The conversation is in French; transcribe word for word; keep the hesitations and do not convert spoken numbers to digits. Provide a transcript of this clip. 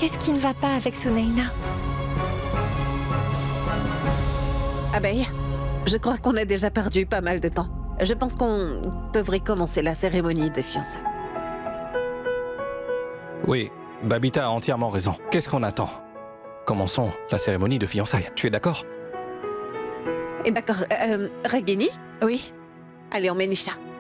Qu'est-ce qui ne va pas avec Sunaina? Abeille, je crois qu'on a déjà perdu pas mal de temps. Je pense qu'on devrait commencer la cérémonie des fiançailles. Oui, Babita a entièrement raison. Qu'est-ce qu'on attend? Commençons la cérémonie de fiançailles. Tu es d'accord? Et d'accord, euh, Ragini? Oui. Allez, on met Nisha.